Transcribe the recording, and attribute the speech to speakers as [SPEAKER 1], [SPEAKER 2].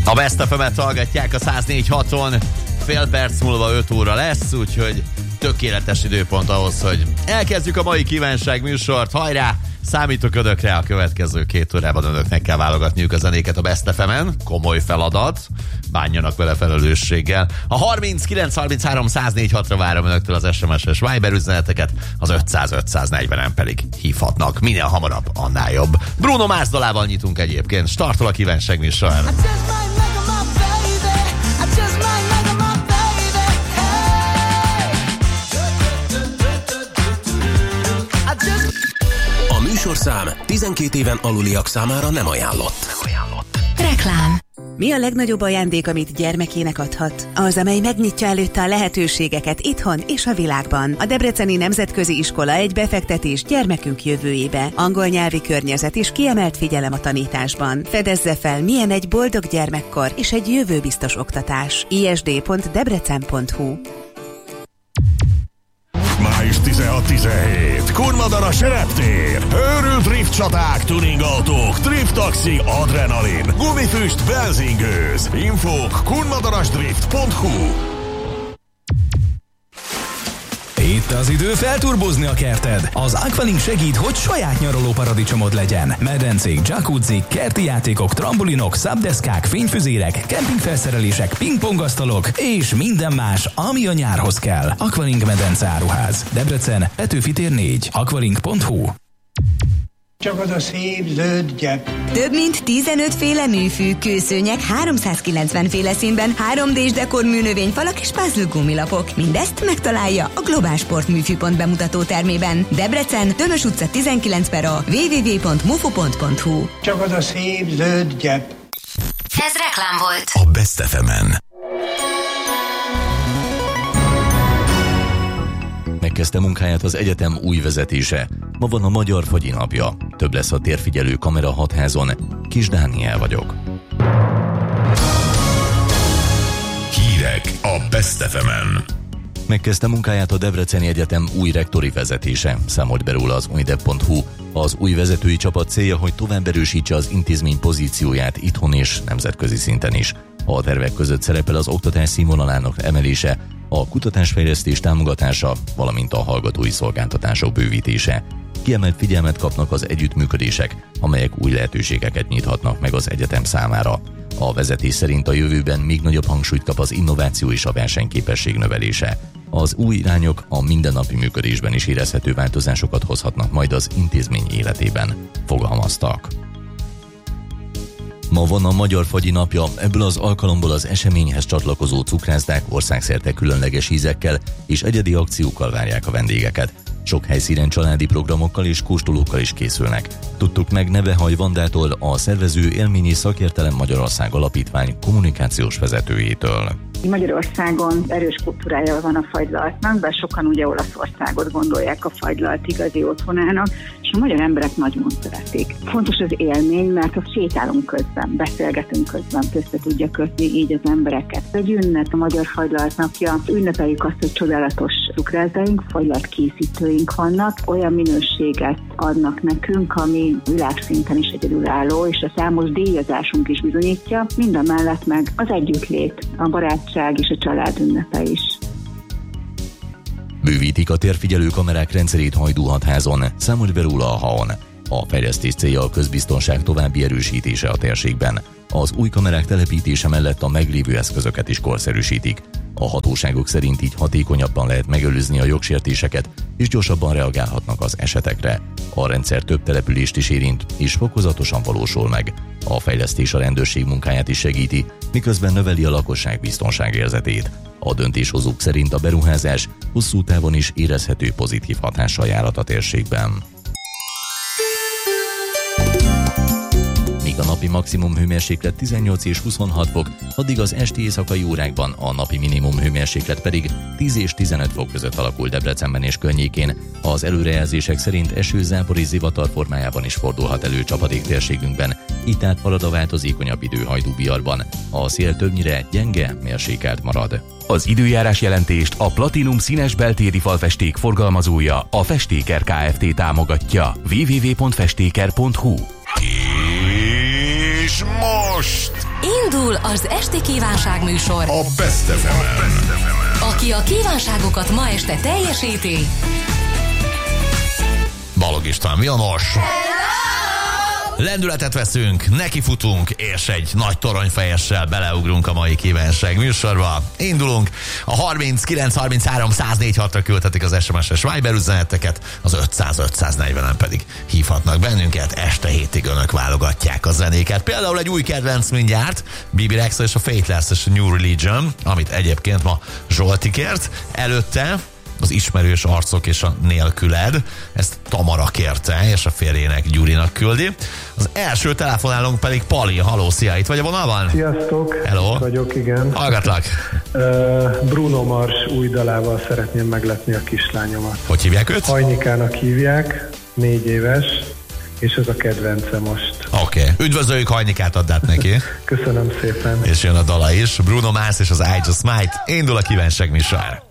[SPEAKER 1] A Best FM-et hallgatják a 104.6-on, fél perc múlva 5 óra lesz, úgyhogy tökéletes időpont ahhoz, hogy elkezdjük a mai kívánság műsort. Hajrá! Számítok önökre, a következő 2 órában önöknek kell válogatniuk a zenéket a Best FM-en. Komoly feladat, bánjanak vele felelősséggel. A 39 33 104.6-ra várom önöktől az SMS-es Viber üzeneteket, az 500-540-en pedig hívhatnak. Minél hamarabb, annál jobb. Bruno Mars dalával nyitunk egyébként. Startol a kívánság műsor.
[SPEAKER 2] A műsorszám 12 éven aluliak számára nem ajánlott.
[SPEAKER 3] Reklám. Mi a legnagyobb ajándék, amit gyermekének adhat? Az, amely megnyitja előtte a lehetőségeket itthon és a világban. A Debreceni Nemzetközi Iskola egy befektetés gyermekünk jövőjébe. Angol nyelvi környezet és kiemelt figyelem a tanításban. Fedezze fel, milyen egy boldog gyermekkor és egy jövőbiztos oktatás. isd.debrecen.hu.
[SPEAKER 4] Május 16-17. Kunmadaras reptér. Őrült drift csaták, tuning autók, drift taxi, adrenalin, gumifüst, benzingőz. Infók kunmadarasdrift.hu.
[SPEAKER 5] Itt az idő felturbozni a kerted. Az Aqualink segít, hogy saját nyaraló paradicsomod legyen. Medencék, jacuzzi, kerti játékok, trambulinok, szabdeszkák, fényfüzérek, kempingfelszerelések, pingpongasztalok és minden más, ami a nyárhoz kell. Aqualink medence áruház. Debrecen, Petőfi tér 4. aqualink.hu.
[SPEAKER 6] Csak az a szép zöld gyep.
[SPEAKER 7] Több mint 15 féle műfű, kőszőnyeg, 390 féle színben, 3D-s dekor műnövényfalak és puzzle gumilapok. Mindezt megtalálja a Globál Sport műfűpont bemutató termében. Debrecen, Tömös utca 19/A, www.mufu.hu.
[SPEAKER 6] Csak az a szép zöld gyep.
[SPEAKER 3] Ez reklám volt.
[SPEAKER 2] A Best FM-en.
[SPEAKER 1] Megkezdte munkáját az egyetem új vezetése. Ma van a Magyar Fagyi napja. Több lesz a térfigyelő kamera Hatházon. Kis Dániel vagyok.
[SPEAKER 4] Hírek a Best FM-en.
[SPEAKER 1] Megkezdte munkáját a Debreceni Egyetem új rektori vezetése, számolt be róla az unidev.hu. Az új vezetői csapat célja, hogy tovább erősítse az intézmény pozícióját itthon és nemzetközi szinten is. A tervek között szerepel az oktatás színvonalának emelése, a kutatásfejlesztés támogatása, valamint a hallgatói szolgáltatások bővítése. Kiemelt figyelmet kapnak az együttműködések, amelyek új lehetőségeket nyithatnak meg az egyetem számára. A vezetés szerint a jövőben még nagyobb hangsúlyt kap az innováció és a versenyképesség növelése. Az új irányok a mindennapi működésben is érezhető változásokat hozhatnak majd az intézmény életében, fogalmaztak. Ma van a Magyar Fagyi napja, ebből az alkalomból az eseményhez csatlakozó cukrászdák országszerte különleges ízekkel és egyedi akciókkal várják a vendégeket. Sok helyszínen családi programokkal és kóstolókkal is készülnek. Tudtuk meg Nevehaj Vandától, a szervező Élmény és Szakértelem Magyarország Alapítvány kommunikációs vezetőjétől.
[SPEAKER 8] Magyarországon erős kultúrája van a fagylaltnak, bár sokan ugye Olaszországot gondolják a fagylalt igazi otthonának, és a magyar emberek nagyon szeretik. Fontos az élmény, mert ha sétálunk közben, beszélgetünk közben, össze tudja kötni így az embereket. Egy ünnep, a Magyar Fagylalt napja, ünnepeljük azt, hogy csodálatos cukrászdaink, fagylalt készítőink vannak, olyan minőséget adnak nekünk, ami világszinten is egyedülálló, és a számos díjazásunk is bizonyítja, mindamellett meg az együttlét, a barátság és a család ünnepe is.
[SPEAKER 1] Bővítik a térfigyelő kamerák rendszerét Hajdú-Hatházon, számolt be róla a HAON. A fejlesztés célja a közbiztonság további erősítése a térségben. Az új kamerák telepítése mellett a meglévő eszközöket is korszerűsítik. A hatóságok szerint így hatékonyabban lehet megelőzni a jogsértéseket, és gyorsabban reagálhatnak az esetekre. A rendszer több települést is érint, és fokozatosan valósul meg. A fejlesztés a rendőrség munkáját is segíti, miközben növeli a lakosság biztonságérzetét. A döntéshozók szerint a beruházás hosszú távon is érezhető pozitív hatással járhat a térségben. Míg a napi maximum hőmérséklet 18 és 26 fok, addig az esti éjszakai órákban a napi minimum hőmérséklet pedig 10 és 15 fok között alakul Debrecenben és környékén. Az előrejelzések szerint eső, zápor és zivatar formájában is fordulhat elő csapadék térségünkben, így tehát marad a változékonyabb idő Hajdú-Biarban. A szél többnyire gyenge, mérsékelt marad.
[SPEAKER 2] Az időjárás jelentést a Platinum színes beltéri falfesték forgalmazója, a Festéker Kft. Támogatja. www.festéker.hu.
[SPEAKER 4] És most
[SPEAKER 9] Indul az esti kívánság műsor.
[SPEAKER 4] A Best FM-en.
[SPEAKER 9] Aki a kívánságokat ma este teljesíti.
[SPEAKER 1] Balog István Vilmos. Lendületet veszünk, nekifutunk, és egy nagy toronyfejessel beleugrunk a mai kívánság műsorba. Indulunk. A 39 33 104 6-ra küldhetik az SMS-es Viber üzeneteket, az 500-540-en pedig hívhatnak bennünket. Este hétig önök válogatják a zenéket. Például egy új kedvenc mindjárt, Bibi Rexha és a Faithless és a New Religion, amit egyébként ma Zsolti kért. Előtte az Ismerős arcok és a Nélküled, ezt Tamara kérte, és a férjének, Gyurinak küldi. Az első telefonálónk pedig Pali. Halló, szia, itt vagy a vonalban?
[SPEAKER 10] Sziasztok,
[SPEAKER 1] hello.
[SPEAKER 10] Vagyok, igen.
[SPEAKER 1] Hallgatlak.
[SPEAKER 10] Bruno Mars új dalával szeretném meglepni a kislányomat.
[SPEAKER 1] Hogy hívják őt?
[SPEAKER 10] Hajnikának hívják, 4 éves, és ez a kedvence most.
[SPEAKER 1] Oké. Üdvözöljük Hajnikát, add át neki.
[SPEAKER 10] Köszönöm szépen.
[SPEAKER 1] És jön a dala is. Bruno Mars és az I Just Might. Indul a kívánság műsor.